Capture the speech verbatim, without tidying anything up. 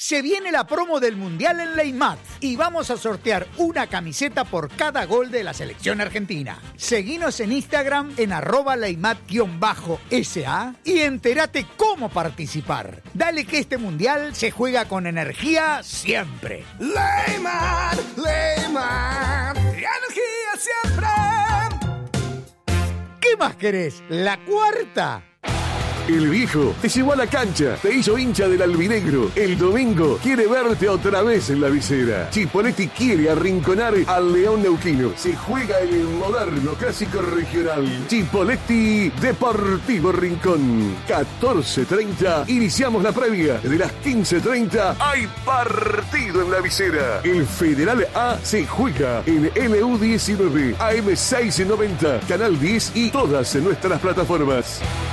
Se viene la promo del Mundial en Leimat y vamos a sortear una camiseta por cada gol de la selección argentina. Seguinos en Instagram en arroba leimat-sa y entérate cómo participar. Dale que este Mundial se juega con energía siempre. Leimat, Leimat, energía siempre. ¿Qué más querés? ¿La cuarta? El viejo te llevó a la cancha, te hizo hincha del albinegro. El domingo quiere verte otra vez en la visera. Chipoletti quiere arrinconar al León Neuquino. Se juega el moderno clásico regional. Chipoletti Deportivo Rincón. catorce treinta. Iniciamos la previa. De las quince treinta hay partido en la visera. El Federal A se juega en L U diecinueve, A M seiscientos noventa, Canal diez y todas nuestras plataformas.